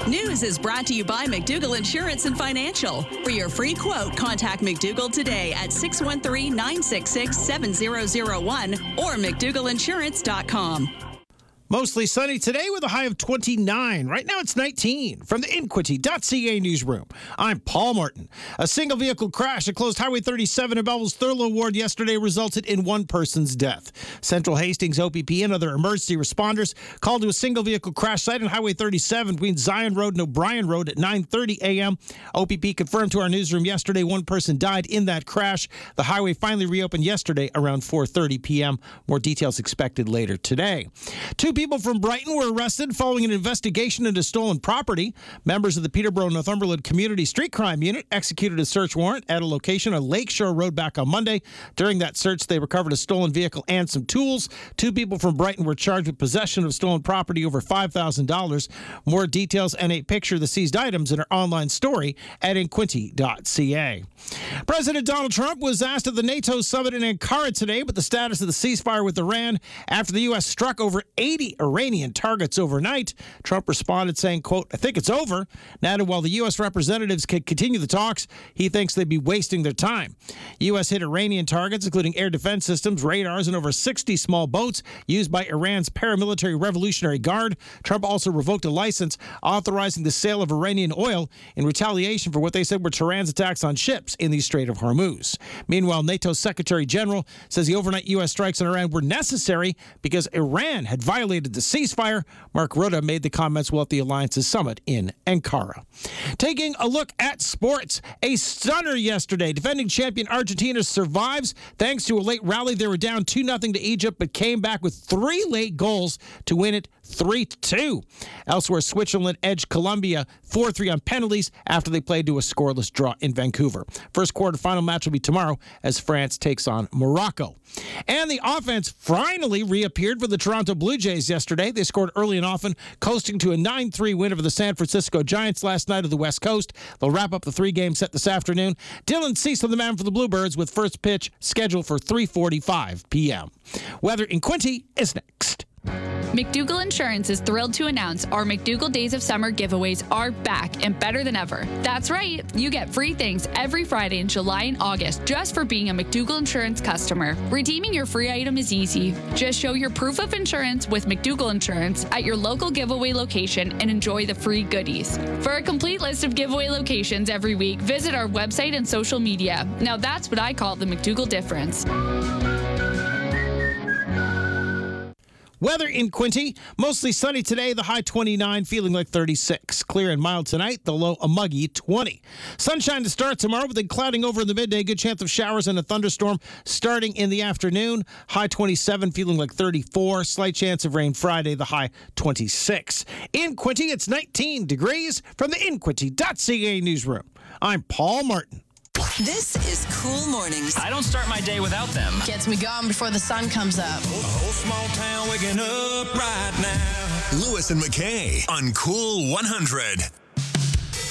News is brought to you by McDougall Insurance and Financial. For your free quote, contact McDougall today at 613-966-7001 or McDougallInsurance.com. Mostly sunny today with a high of 29. Right now it's 19. From the Inquity.ca newsroom, I'm Paul Martin. A single vehicle crash at closed Highway 37 in Belleville's Thurlow Ward yesterday resulted in one person's death. Central Hastings OPP and other emergency responders called to a single vehicle crash site on Highway 37 between Zion Road and O'Brien Road at 9:30 a.m. OPP confirmed to our newsroom yesterday one person died in that crash. The highway finally reopened yesterday around 4:30 p.m. More details expected later today. Two people from Brighton were arrested following an investigation into stolen property. Members of the Peterborough Northumberland Community Street Crime Unit executed a search warrant at a location on Lakeshore Road back on Monday. During that search, they recovered a stolen vehicle and some tools. Two people from Brighton were charged with possession of stolen property over $5,000. More details and a picture of the seized items in our online story at inquinty.ca. President Donald Trump was asked at the NATO summit in Ankara today about the status of the ceasefire with Iran after the U.S. struck over 80 Iranian targets overnight. Trump responded saying, quote, "I think it's over." Now, while the U.S. representatives could continue the talks, he thinks they'd be wasting their time. U.S. hit Iranian targets, including air defense systems, radars, and over 60 small boats used by Iran's paramilitary Revolutionary Guard. Trump also revoked a license authorizing the sale of Iranian oil in retaliation for what they said were Tehran's attacks on ships in the Strait of Hormuz. Meanwhile, NATO Secretary General says the overnight U.S. strikes on Iran were necessary because Iran had violated the ceasefire. Mark Rutte made the comments while at the Alliance's summit in Ankara. Taking a look at sports, a stunner yesterday. Defending champion Argentina survives thanks to a late rally. They were down 2-0 to Egypt, but came back with three late goals to win it 3-2. Elsewhere, Switzerland edged Colombia 4-3 on penalties after they played to a scoreless draw in Vancouver. First quarterfinal match will be tomorrow as France takes on Morocco. And the offense finally reappeared for the Toronto Blue Jays yesterday. They scored early and often, coasting to a 9-3 win over the San Francisco Giants last night of the West Coast. They'll wrap up the three-game set this afternoon. Dylan Cecil, the man for the Bluebirds, with first pitch scheduled for 3:45 p.m. Weather in Quinty is next. McDougall Insurance is thrilled to announce our McDougall Days of Summer giveaways are back and better than ever. That's right, you get free things every Friday in July and August just for being a McDougall Insurance customer. Redeeming your free item is easy. Just show your proof of insurance with McDougall Insurance at your local giveaway location and enjoy the free goodies. For a complete list of giveaway locations every week, visit our website and social media. Now that's what I call the McDougall difference. Weather in Quinty, mostly sunny today, the high 29, feeling like 36. Clear and mild tonight, the low a muggy 20. Sunshine to start tomorrow, but then clouding over in the midday. Good chance of showers and a thunderstorm starting in the afternoon. High 27, feeling like 34. Slight chance of rain Friday, the high 26. In Quinty, it's 19 degrees. From the Inquity.ca newsroom, I'm Paul Martin. This is Cool Mornings. I don't start my day without them. Gets me going before the sun comes up. Whole small town waking up right now. Lewis and McKay on Cool 100.